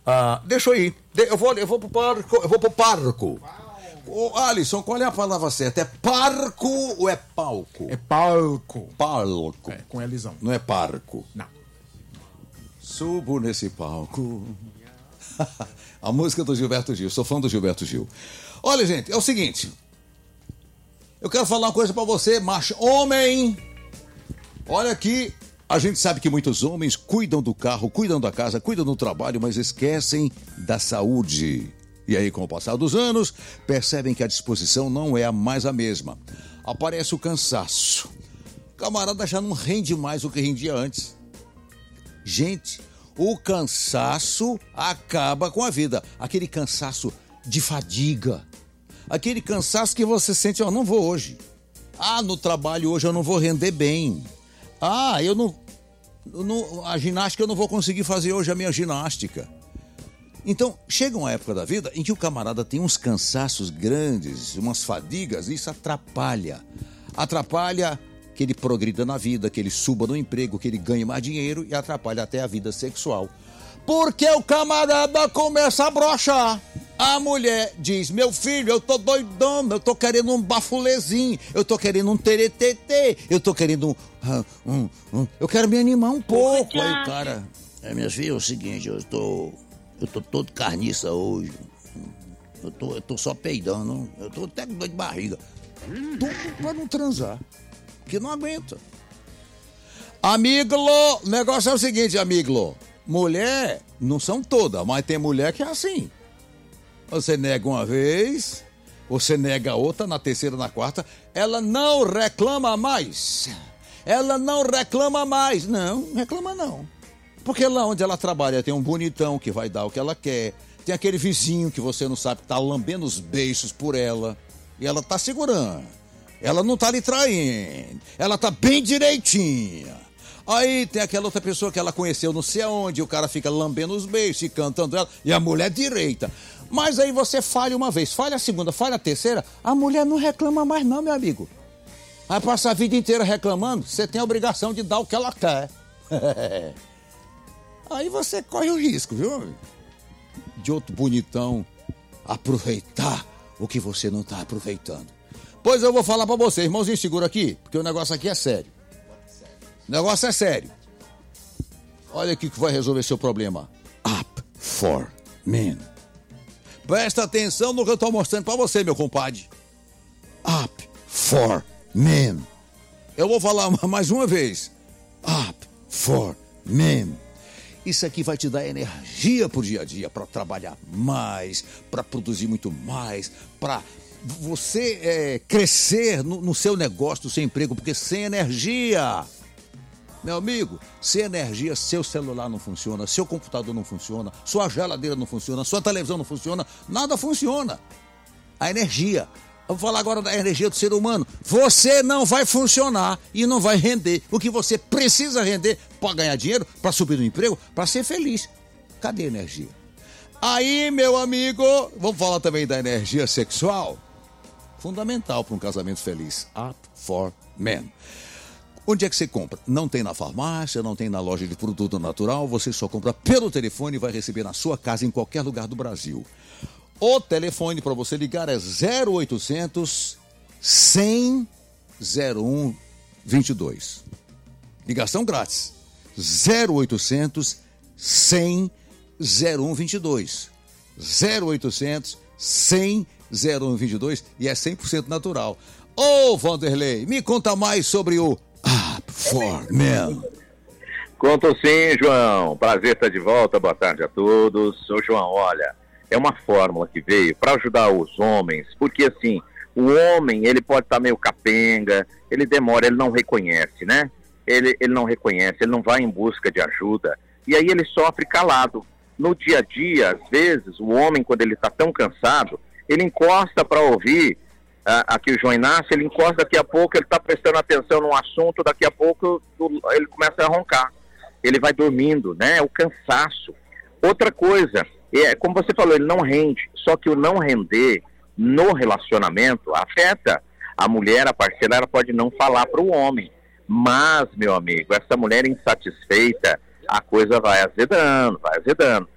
Deixa eu ir. Eu vou pro parco. Ô, Alisson, qual é a palavra certa? É parco ou é palco? É palco. Palco. Com Elisão. Não é parco. Não. Subo nesse palco. A música do Gilberto Gil. Sou fã do Gilberto Gil. Olha, gente, é o seguinte. Eu quero falar uma coisa pra você, macho. Homem! Olha aqui. A gente sabe que muitos homens cuidam do carro, cuidam da casa, cuidam do trabalho, mas esquecem da saúde. E aí, com o passar dos anos, percebem que a disposição não é mais a mesma. Aparece o cansaço. O camarada já não rende mais o que rendia antes. Gente, o cansaço acaba com a vida. Aquele cansaço de fadiga. Aquele cansaço que você sente, não vou hoje. No trabalho hoje eu não vou render bem. A ginástica eu não vou conseguir fazer hoje a minha ginástica. Então, chega uma época da vida em que o camarada tem uns cansaços grandes, umas fadigas, e isso atrapalha. Atrapalha que ele progrida na vida, que ele suba no emprego, que ele ganhe mais dinheiro e atrapalha até a vida sexual. Porque o camarada começa a broxar. A mulher diz, meu filho, eu tô doidão, eu tô querendo um bafulezinho, eu tô querendo um teretetê, eu tô querendo eu quero me animar um pouco. Aí o cara, minha filha, é o seguinte, eu tô todo carniça hoje, eu tô só peidando, eu tô até com dor de barriga. Tudo pra não transar, porque não aguenta. Amiglo, o negócio é o seguinte, amiglo, mulher, não são todas, mas tem mulher que é assim. Você nega uma vez, você nega outra, na terceira, na quarta, ela não reclama mais. Ela não reclama mais. Não reclama não. Porque lá onde ela trabalha tem um bonitão que vai dar o que ela quer. Tem aquele vizinho que você não sabe que tá lambendo os beiços por ela. E ela tá segurando. Ela não tá lhe traindo. Ela tá bem direitinha. Aí tem aquela outra pessoa que ela conheceu não sei aonde, o cara fica lambendo os beiços e cantando ela, e a mulher direita. Mas aí você falha uma vez, falha a segunda, falha a terceira, a mulher não reclama mais não, meu amigo. Vai passar a vida inteira reclamando, você tem a obrigação de dar o que ela quer. Aí você corre o risco, viu? De outro bonitão aproveitar o que você não tá aproveitando. Pois eu vou falar pra você, irmãozinho, segura aqui, porque o negócio aqui é sério. O negócio é sério. Olha aqui que vai resolver seu problema. Up for Men. Presta atenção no que eu tô mostrando pra você, meu compadre. Up for Men. Eu vou falar mais uma vez. Up for Men. Isso aqui vai te dar energia pro dia a dia, para trabalhar mais, para produzir muito mais, para você crescer no seu negócio, no seu emprego, porque sem energia, meu amigo, sem energia, seu celular não funciona, seu computador não funciona, sua geladeira não funciona, sua televisão não funciona, nada funciona. A energia. Vamos falar agora da energia do ser humano. Você não vai funcionar e não vai render o que você precisa render para ganhar dinheiro, para subir no emprego, para ser feliz. Cadê a energia? Aí, meu amigo, vamos falar também da energia sexual. Fundamental para um casamento feliz. Up for Men. Onde é que você compra? Não tem na farmácia, não tem na loja de produto natural, você só compra pelo telefone e vai receber na sua casa em qualquer lugar do Brasil. O telefone para você ligar é 0800 100 0122. Ligação grátis. 0800 100 0122. 0800 100 0122 e é 100% natural. Ô, Vanderlei, me conta mais sobre o Up for Men. Conto sim, João. Prazer estar de volta. Boa tarde a todos. Ô, João, olha, é uma fórmula que veio para ajudar os homens, porque assim, o homem, ele pode estar meio capenga, ele demora, ele não reconhece, né? Ele não reconhece, ele não vai em busca de ajuda, e aí ele sofre calado. No dia a dia, às vezes, o homem, quando ele está tão cansado, ele encosta para ouvir aqui o João Inácio, ele encosta, daqui a pouco ele está prestando atenção num assunto, daqui a pouco ele começa a roncar. Ele vai dormindo, né? O cansaço. Outra coisa, como você falou, ele não rende, só que o não render no relacionamento afeta a mulher, a parceira, ela pode não falar para o homem, mas, meu amigo, essa mulher insatisfeita, a coisa vai azedando.